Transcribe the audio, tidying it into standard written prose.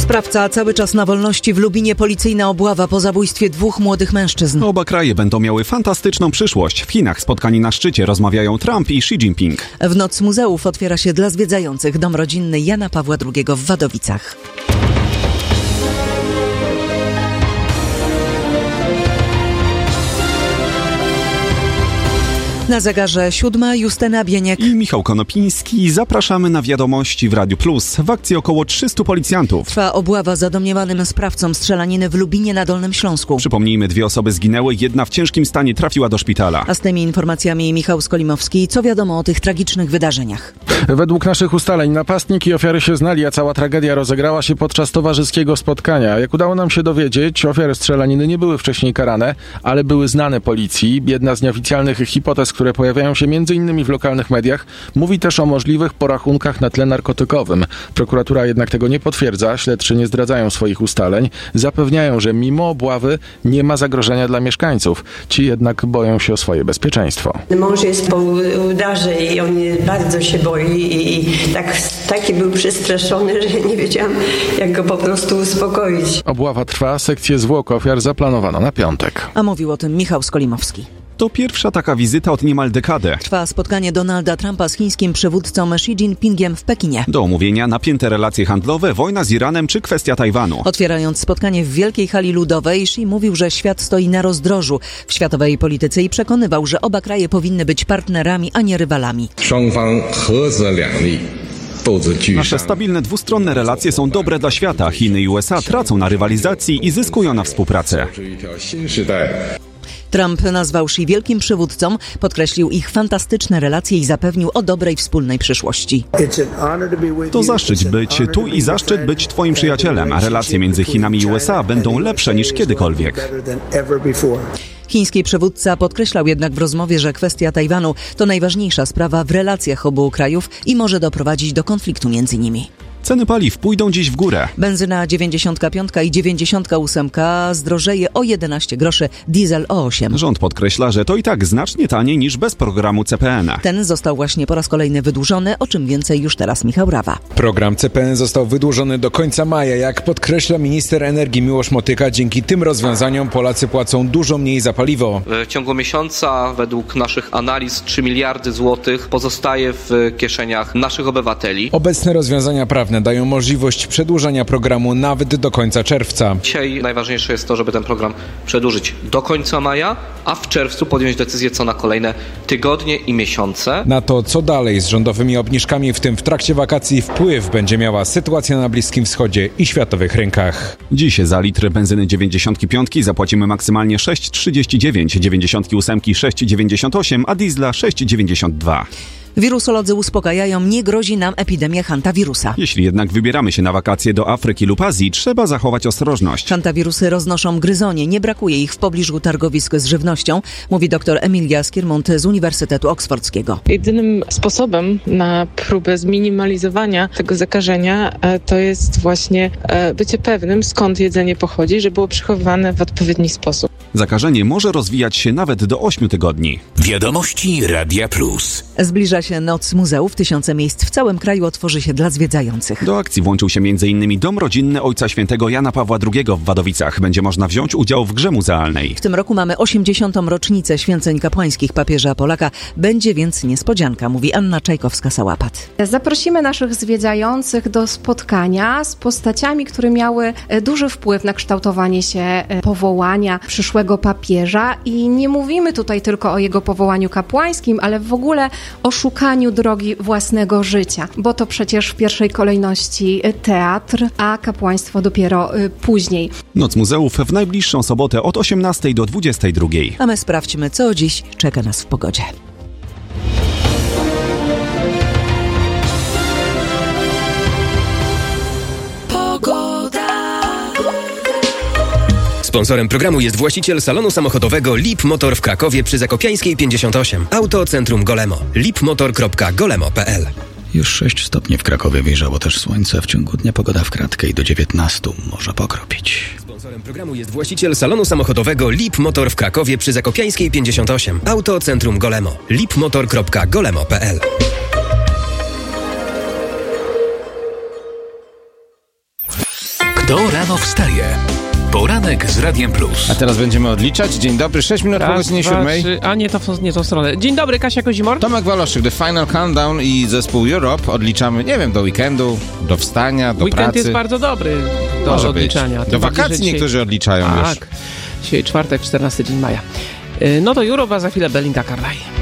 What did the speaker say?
Sprawca cały czas na wolności. W Lubinie policyjna obława po zabójstwie 2 młodych mężczyzn. Oba kraje będą miały fantastyczną przyszłość. W Chinach spotkani na szczycie rozmawiają Trump i Xi Jinping. W Noc Muzeów otwiera się dla zwiedzających dom rodzinny Jana Pawła II w Wadowicach. Na zegarze 7, Justyna Bieniek i Michał Konopiński. Zapraszamy na wiadomości w Radiu Plus. W akcji około 300 policjantów. Trwa obława za domniemanym sprawcą strzelaniny w Lubinie na Dolnym Śląsku. Przypomnijmy, 2 osoby zginęły, 1 w ciężkim stanie trafiła do szpitala. A z tymi informacjami Michał Skolimowski. Co wiadomo o tych tragicznych wydarzeniach? Według naszych ustaleń napastnik i ofiary się znali, a cała tragedia rozegrała się podczas towarzyskiego spotkania. Jak udało nam się dowiedzieć, ofiary strzelaniny nie były wcześniej karane, ale były znane policji. Jedna z nieoficjalnych hipotez, które pojawiają się m.in. w lokalnych mediach, mówi też o możliwych porachunkach na tle narkotykowym. Prokuratura jednak tego nie potwierdza, śledczy nie zdradzają swoich ustaleń. Zapewniają, że mimo obławy nie ma zagrożenia dla mieszkańców. Ci jednak boją się o swoje bezpieczeństwo. Mąż jest po udarze i on bardzo się boi i taki był przestraszony, że nie wiedziałam, jak go po prostu uspokoić. Obława trwa, sekcję zwłok ofiar zaplanowano na piątek. A mówił o tym Michał Skolimowski. To pierwsza taka wizyta od niemal dekady. Trwa spotkanie Donalda Trumpa z chińskim przywódcą Xi Jinpingiem w Pekinie. Do omówienia napięte relacje handlowe, wojna z Iranem czy kwestia Tajwanu. Otwierając spotkanie w Wielkiej Hali Ludowej, Xi mówił, że świat stoi na rozdrożu w światowej polityce i przekonywał, że oba kraje powinny być partnerami, a nie rywalami. Nasze stabilne dwustronne relacje są dobre dla świata. Chiny i USA tracą na rywalizacji i zyskują na współpracy. Trump nazwał Xi wielkim przywódcą, podkreślił ich fantastyczne relacje i zapewnił o dobrej wspólnej przyszłości. To zaszczyt być tu i zaszczyt być twoim przyjacielem, a relacje między Chinami i USA będą lepsze niż kiedykolwiek. Chiński przywódca podkreślał jednak w rozmowie, że kwestia Tajwanu to najważniejsza sprawa w relacjach obu krajów i może doprowadzić do konfliktu między nimi. Ceny paliw pójdą dziś w górę. Benzyna 95 i 98 zdrożeje o 11 groszy, diesel o 8. Rząd podkreśla, że to i tak znacznie taniej niż bez programu CPN. Ten został właśnie po raz kolejny wydłużony, o czym więcej już teraz Michał Rawa. Program CPN został wydłużony do końca maja. Jak podkreśla minister energii Miłosz Motyka, dzięki tym rozwiązaniom Polacy płacą dużo mniej za paliwo. W ciągu miesiąca według naszych analiz 3 miliardy złotych pozostaje w kieszeniach naszych obywateli. Obecne rozwiązania prawne dają możliwość przedłużenia programu nawet do końca czerwca. Dzisiaj najważniejsze jest to, żeby ten program przedłużyć do końca maja, a w czerwcu podjąć decyzję co na kolejne tygodnie i miesiące. Na to, co dalej z rządowymi obniżkami, w tym w trakcie wakacji, wpływ będzie miała sytuacja na Bliskim Wschodzie i światowych rynkach. Dziś za litr benzyny 95 zapłacimy maksymalnie 6,39, 98 6,98, a diesla 6,92. Wirusolodzy uspokajają, nie grozi nam epidemia hantawirusa. Jeśli jednak wybieramy się na wakacje do Afryki lub Azji, trzeba zachować ostrożność. Hantawirusy roznoszą gryzonie, nie brakuje ich w pobliżu targowisk z żywnością, mówi dr Emilia Skiermont z Uniwersytetu Oksfordzkiego. Jedynym sposobem na próbę zminimalizowania tego zakażenia to jest właśnie bycie pewnym, skąd jedzenie pochodzi, żeby było przechowywane w odpowiedni sposób. Zakażenie może rozwijać się nawet do 8 tygodni. Wiadomości Radia Plus. Zbliża się Noc Muzeów. 1000 miejsc w całym kraju otworzy się dla zwiedzających. Do akcji włączył się m.in. Dom rodzinny Ojca Świętego Jana Pawła II w Wadowicach. Będzie można wziąć udział w grze muzealnej. W tym roku mamy 80. rocznicę święceń kapłańskich papieża Polaka. Będzie więc niespodzianka, mówi Anna Czajkowska-Sałapat. Zaprosimy naszych zwiedzających do spotkania z postaciami, które miały duży wpływ na kształtowanie się powołania przyszłego papieża. I nie mówimy tutaj tylko o jego powołaniu kapłańskim, ale w ogóle o szukaniu drogi własnego życia, bo to przecież w pierwszej kolejności teatr, a kapłaństwo dopiero później. Noc Muzeów w najbliższą sobotę od 18 do 22. A my sprawdźmy, co dziś czeka nas w pogodzie. Sponsorem programu jest właściciel salonu samochodowego Lip Motor w Krakowie przy Zakopiańskiej 58. Autocentrum Golemo. lipmotor.golemo.pl. Już 6 stopni w Krakowie, wyjrzało też słońce. W ciągu dnia pogoda w kratkę i do 19 może pokropić. Sponsorem programu jest właściciel salonu samochodowego Lip Motor w Krakowie przy Zakopiańskiej 58. Autocentrum Golemo. lipmotor.golemo.pl. Kto rano wstaje? Poranek z Radiem Plus. A teraz będziemy odliczać. Dzień dobry, 6 minut po godzinie 7. A nie tą stronę. Dzień dobry, Kasia Kozimor. Tomek Waloszyk, The Final Countdown i zespół Europe. Odliczamy, nie wiem, do weekendu, do wstania, do Weekend pracy. Jest bardzo dobry do Może odliczania. Być. Do wakacji niektórzy odliczają już. Tak, dzisiaj czwartek, 14 dzień maja. No to Europe, a za chwilę Belinda Carlisle.